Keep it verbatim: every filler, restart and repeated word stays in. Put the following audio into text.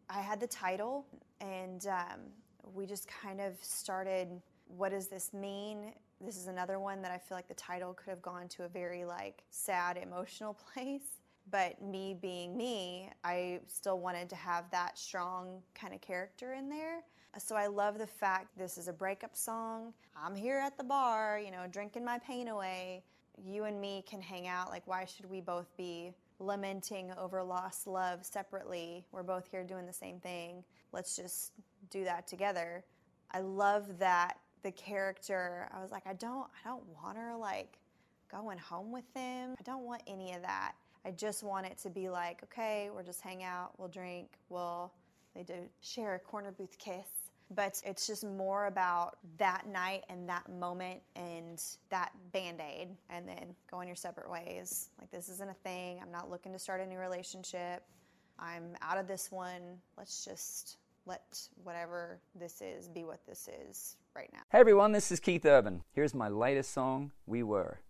I had the title, and um, we just kind of started, what does this mean? This is another one that I feel like the title could have gone to a very like sad, emotional place. But me being me, I still wanted to have that strong kind of character in there. So I love the fact this is a breakup song. I'm here at the bar, you know, drinking my pain away. You and me can hang out. Like, why should we both be lamenting over lost love separately? We're both here doing the same thing. Let's just do that together. I love that the character, I was like, I don't, I don't want her like going home with them. I don't want any of that. I just want it to be like, okay, we'll just hang out, we'll drink, we'll they do share a corner booth kiss. But it's just more about that night and that moment and that Band-Aid, and then going your separate ways. Like, this isn't a thing. I'm not looking to start a new relationship. I'm out of this one. Let's just let whatever this is be what this is right now. Hey everyone, this is Keith Urban. Here's my latest song, We Were.